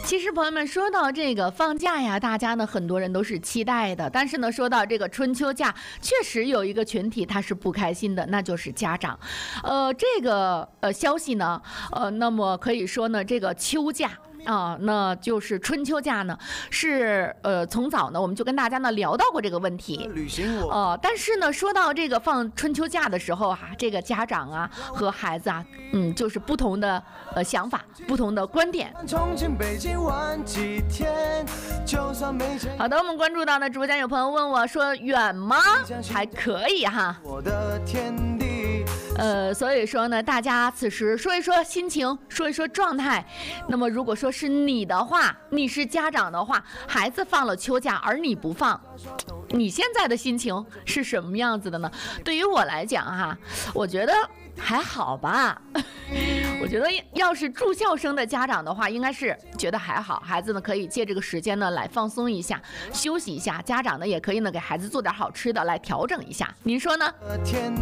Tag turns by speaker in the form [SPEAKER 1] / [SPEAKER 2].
[SPEAKER 1] 其实朋友们说到这个放假呀，大家呢很多人都是期待的，但是呢说到这个春秋假，确实有一个群体他是不开心的，那就是家长。这个消息呢，那么可以说呢，这个秋假。那就是春秋假呢，是从早呢我们就跟大家呢聊到过这个问题，但是呢说到这个放春秋假的时候这个家长啊和孩子啊，就是不同的想法，不同的观点。好的，我们关注到呢直播间有朋友问我说远吗？还可以哈。所以说呢，大家此时说一说心情，说一说状态。那么如果说是你的话，你是家长的话，孩子放了秋假而你不放，你现在的心情是什么样子的呢？对于我来讲我觉得还好吧。我觉得要是住校生的家长的话，应该是觉得还好，孩子呢可以借这个时间呢来放松一下，休息一下，家长呢也可以呢给孩子做点好吃的来调整一下，您说呢？